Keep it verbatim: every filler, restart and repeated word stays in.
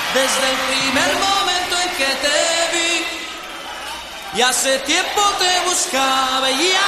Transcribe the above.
desde el primer momento en que te vi. Y hace tiempo te buscaba y ya